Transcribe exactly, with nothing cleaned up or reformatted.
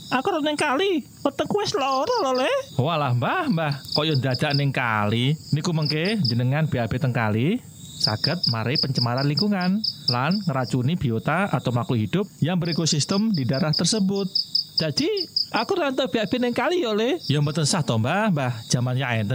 Aku ora ning kali, wetengku wis lara lho, Le. Walah, Mbah, Mbah, kaya dadak ning kali. Niku mengke jenengan B A B teng kali saged mari pencemaran lingkungan lan ngeracuni biota atau makhluk hidup yang berekosistem di daerah tersebut. Jadi, aku ora entuk B A B ning kali ya, Le. Ya mboten sah to, Mbah, Mbah. Jamannya enten